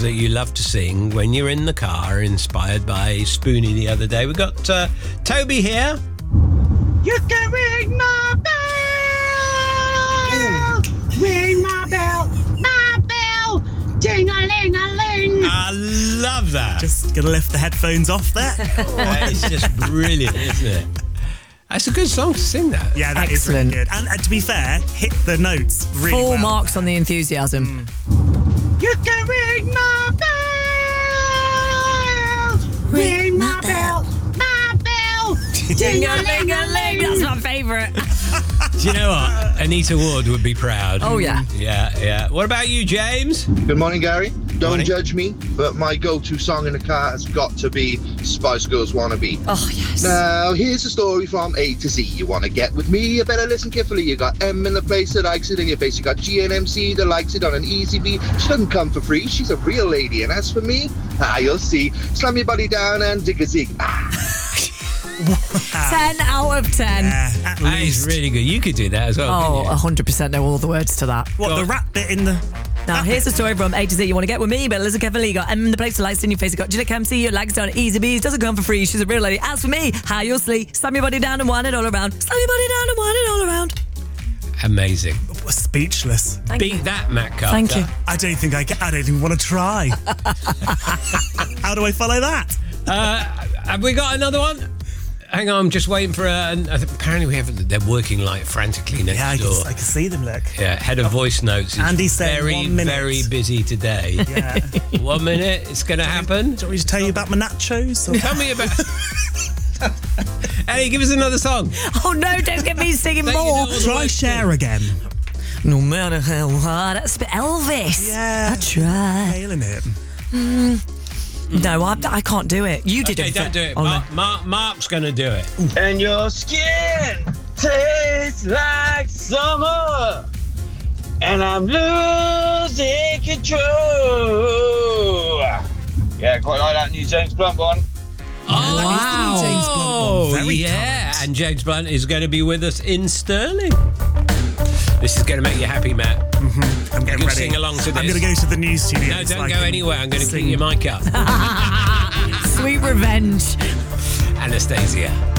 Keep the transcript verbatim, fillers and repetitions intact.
that you love to sing when you're in the car, inspired by Spoonie the other day. We've got uh, Toby here. You can ring my bell, ring my bell, my bell, ding-a-ling-a-ling. I love that. Just going to lift the headphones off there. Uh, it's just brilliant, isn't it? That's a good song to sing, that. Yeah, that Excellent. is really good. And uh, to be fair, hit the notes really Full well. marks on the enthusiasm. Mm. You can ring my bell, ring my bell, my bell, ding-a-ling-a-ling. That's my favourite. Do you know what? Anita Ward would be proud. Oh, yeah. Yeah, yeah. What about you, James? Good morning, Gary. Don't Morning. judge me, but my go-to song in the car has got to be Spice Girls Wannabe. Oh, yes. Now, here's a story from A to Z. You want to get with me? You better listen carefully. You got M in the place that likes it in your face. You got G and M C that likes it on an easy beat. She doesn't come for free. She's a real lady. And as for me, ah, you'll see. Slam your body down and dig a zig. Ah. ten out of ten. Yeah, at That is least. really good. You could do that as well. Oh, couldn't you? one hundred percent know all the words to that. What, Go the on. rap bit in the... Now, here's the story from A to Z. You want to get with me? But listen carefully. You got M in the place, the lights in your face. You got Gillette M C, you likes it on easy bees. Doesn't come for free. She's a real lady. As for me, how you'll sleep. Slam your body down and wind it all around. Slam your body down and wind it all around. Amazing. Speechless. Thank Beat you. that, Matt Carter. Thank you. I don't think I can. I don't even want to try. How do I follow that? Uh, have we got another one? Hang on, I'm just waiting for a... an- apparently we haven't... They're working like frantically next Yeah, I can, door. I can see them, look. Yeah, head of voice notes is Andy said very, one minute. very busy today. Yeah. One minute, it's going to happen. Do you want me to tell you about my nachos? Or- Tell me about... Ellie, give us another song. Oh, no, don't get me singing Don't you know more. all the Try words Share again. No matter how hard I spit Elvis. Yeah. I try. Nailing it. No, I, I can't do it. You did Okay, it. don't do it. Oh, no. Mark, Mark, Mark's going to do it. And your skin tastes like summer, and I'm losing control. Yeah, quite like that new James Blunt one. Oh, Wow. James Blunt one. Very yeah. kind. And James Blunt is going to be with us in Stirling. This is going to make you happy, Matt. I'm You getting can ready. sing along to I'm this. going to go to the news studio. No, so don't I go can anywhere. I'm going to sing. keep your mic up. Sweet revenge. Anastasia.